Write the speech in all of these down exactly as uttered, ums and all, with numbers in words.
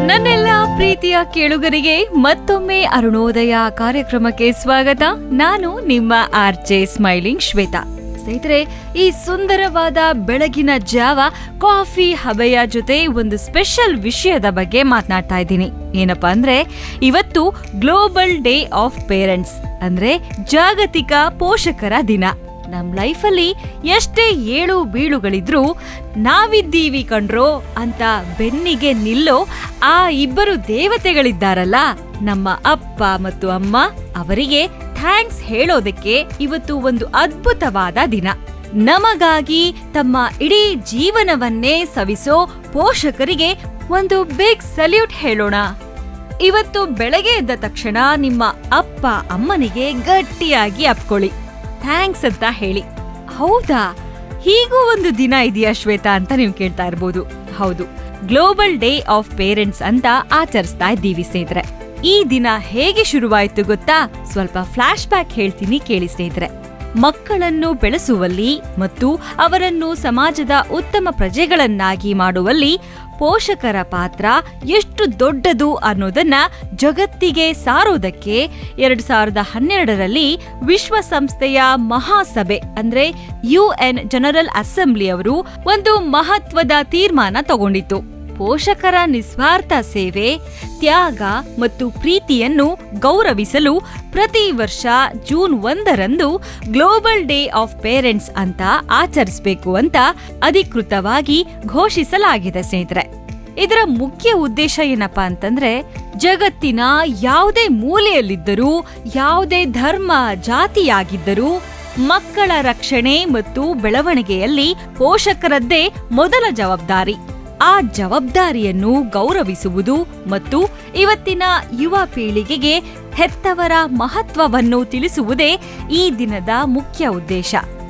ನನ್ನೆಲ್ಲ ಪ್ರೀತಿಯ ಕೇಳುಗರಿಗೆ ಮತ್ತೊಮ್ಮೆ ಅರುಣೋದಯ ಕಾರ್ಯಕ್ರಮಕ್ಕೆ ಸ್ವಾಗತ. ನಾನು ನಿಮ್ಮ ಆರ್ಜೆ ಸ್ಮೈಲಿಂಗ್ ಶ್ವೇತಾ. ಸ್ನೇಹಿತರೆ, ಈ ಸುಂದರವಾದ ಬೆಳಗಿನ ಜಾವ ಕಾಫಿ ಹಬೆಯ ಜೊತೆ ಒಂದು ಸ್ಪೆಷಲ್ ವಿಷಯದ ಬಗ್ಗೆ ಮಾತನಾಡ್ತಾ ಇದ್ದೀನಿ. ಏನಪ್ಪಾ ಅಂದ್ರೆ, ಇವತ್ತು ಗ್ಲೋಬಲ್ ಡೇ ಆಫ್ ಪೇರೆಂಟ್ಸ್ ಅಂದ್ರೆ ಜಾಗತಿಕ ಪೋಷಕರ ದಿನ. ನಮ್ ಲೈಫಲ್ಲಿ ಎಷ್ಟೇ ಏಳು ಬೀಳುಗಳಿದ್ರೂ ನಾವಿದ್ದೀವಿ ಕಣ್ರೋ ಅಂತ ಬೆನ್ನಿಗೆ ನಿಲ್ಲೋ ಆ ಇಬ್ಬರು ದೇವತೆಗಳಿದ್ದಾರಲ್ಲ, ನಮ್ಮ ಅಪ್ಪ ಮತ್ತು ಅಮ್ಮ, ಅವರಿಗೆ ಥ್ಯಾಂಕ್ಸ್ ಹೇಳೋದಕ್ಕೆ ಇವತ್ತು ಒಂದು ಅದ್ಭುತವಾದ ದಿನ. ನಮಗಾಗಿ ತಮ್ಮ ಇಡೀ ಜೀವನವನ್ನೇ ಸವಿಸೋ ಪೋಷಕರಿಗೆ ಒಂದು ಬಿಗ್ ಸಲ್ಯೂಟ್ ಹೇಳೋಣ. ಇವತ್ತು ಬೆಳಗ್ಗೆ ಎದ್ದ ತಕ್ಷಣ ನಿಮ್ಮ ಅಪ್ಪ ಅಮ್ಮನಿಗೆ ಗಟ್ಟಿಯಾಗಿ ಅಪ್ಕೊಳ್ಳಿ, ಥ್ಯಾಂಕ್ಸ್ ಅಂತ ಹೇಳಿ. ಹೌದಾ, ಹೀಗೂ ಒಂದು ದಿನ ಇದೆಯಾ ಶ್ವೇತಾ ಅಂತ ನೀವು ಕೇಳ್ತಾ ಇರ್ಬೋದು. ಹೌದು, ಗ್ಲೋಬಲ್ ಡೇ ಆಫ್ ಪೇರೆಂಟ್ಸ್ ಅಂತ ಆಚರಿಸ್ತಾ ಇದ್ದೀವಿ ಸ್ನೇಹಿತರೆ. ಈ ದಿನ ಹೇಗೆ ಶುರುವಾಯಿತು ಗೊತ್ತಾ? ಸ್ವಲ್ಪ ಫ್ಲಾಶ್ ಬ್ಯಾಕ್ ಹೇಳ್ತೀನಿ, ಕೇಳಿ ಸ್ನೇಹಿತರೆ. ಮಕ್ಕಳನ್ನು ಬೆಳೆಸುವಲ್ಲಿ ಮತ್ತು ಅವರನ್ನು ಸಮಾಜದ ಉತ್ತಮ ಪ್ರಜೆಗಳನ್ನಾಗಿ ಮಾಡುವಲ್ಲಿ ಪೋಷಕರ ಪಾತ್ರ ಎಷ್ಟು ದೊಡ್ಡದು ಅನ್ನೋದನ್ನ ಜಗತ್ತಿಗೆ ಸಾರೋದಕ್ಕೆ ಎರಡ್ ಸಾವಿರದ ಹನ್ನೆರಡರಲ್ಲಿ ವಿಶ್ವಸಂಸ್ಥೆಯ ಮಹಾಸಭೆ ಅಂದ್ರೆ ಯುಎನ್ ಜನರಲ್ ಅಸೆಂಬ್ಲಿ ಅವರು ಒಂದು ಮಹತ್ವದ ತೀರ್ಮಾನ ತಗೊಂಡಿತ್ತು. ಪೋಷಕರ ನಿಸ್ವಾರ್ಥ ಸೇವೆ, ತ್ಯಾಗ ಮತ್ತು ಪ್ರೀತಿಯನ್ನು ಗೌರವಿಸಲು ಪ್ರತಿ ವರ್ಷ ಜೂನ್ ಒಂದರಂದು ಗ್ಲೋಬಲ್ ಡೇ ಆಫ್ ಪೇರೆಂಟ್ಸ್ ಅಂತ ಆಚರಿಸಬೇಕು ಅಂತ ಅಧಿಕೃತವಾಗಿ ಘೋಷಿಸಲಾಗಿದೆ ಸ್ನೇಹಿತರೆ. ಇದರ ಮುಖ್ಯ ಉದ್ದೇಶ ಏನಪ್ಪಾ ಅಂತಂದ್ರೆ, ಜಗತ್ತಿನ ಯಾವುದೇ ಮೂಲೆಯಲ್ಲಿದ್ದರೂ, ಯಾವುದೇ ಧರ್ಮ ಜಾತಿಯಾಗಿದ್ದರೂ ಮಕ್ಕಳ ರಕ್ಷಣೆ ಮತ್ತು ಬೆಳವಣಿಗೆಯಲ್ಲಿ ಪೋಷಕರದ್ದೇ ಮೊದಲ ಜವಾಬ್ದಾರಿ. ಆ ಜವಾಬ್ದಾರಿಯನ್ನು ಗೌರವಿಸುವುದು ಮತ್ತು ಇವತ್ತಿನ ಯುವ ಪೀಳಿಗೆಗೆ ಹೆತ್ತವರ ಮಹತ್ವವನ್ನು ತಿಳಿಸುವುದೇ ಈ ದಿನದ ಮುಖ್ಯ ಉದ್ದೇಶ.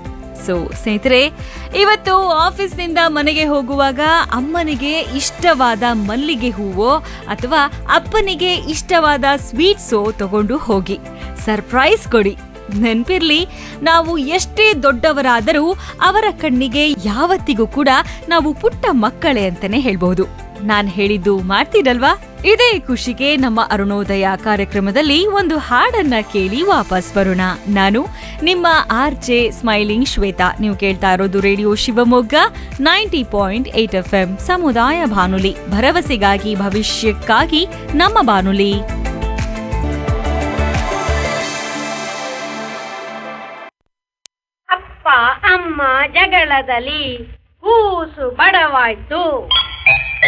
ಸೊ ಸ್ನೇಹಿತರೆ, ಇವತ್ತು ಆಫೀಸ್ನಿಂದ ಮನೆಗೆ ಹೋಗುವಾಗ ಅಮ್ಮನಿಗೆ ಇಷ್ಟವಾದ ಮಲ್ಲಿಗೆ ಹೂವೋ ಅಥವಾ ಅಪ್ಪನಿಗೆ ಇಷ್ಟವಾದ ಸ್ವೀಟ್ಸೋ ತಗೊಂಡು ಹೋಗಿ ಸರ್ಪ್ರೈಸ್ ಕೊಡಿ. ನೆನ್ಪಿರ್ಲಿ, ನಾವು ಎಷ್ಟೇ ದೊಡ್ಡವರಾದರೂ ಅವರ ಕಣ್ಣಿಗೆ ಯಾವತ್ತಿಗೂ ಕೂಡ ನಾವು ಪುಟ್ಟ ಮಕ್ಕಳೇ ಅಂತಾನೆ ಹೇಳ್ಬಹುದು. ನಾನ್ ಹೇಳಿದ್ದು ಮಾಡ್ತೀರಲ್ವಾ? ಇದೇ ಖುಷಿಗೆ ನಮ್ಮ ಅರುಣೋದಯ ಕಾರ್ಯಕ್ರಮದಲ್ಲಿ ಒಂದು ಹಾಡನ್ನ ಕೇಳಿ ವಾಪಸ್ ಬರೋಣ. ನಾನು ನಿಮ್ಮ ಆರ್ಜೆ ಸ್ಮೈಲಿಂಗ್ ಶ್ವೇತಾ. ನೀವು ಕೇಳ್ತಾ ಇರೋದು radio Shivamogga ninety point eight F M ಸಮುದಾಯ ಬಾನುಲಿ, ಭರವಸೆಗಾಗಿ ಭವಿಷ್ಯಕ್ಕಾಗಿ ನಮ್ಮ ಬಾನುಲಿ. ಅಮ್ಮ ಜಗಳದಲ್ಲಿ ಕೂಸು ಬಡವಾಯ್ತು,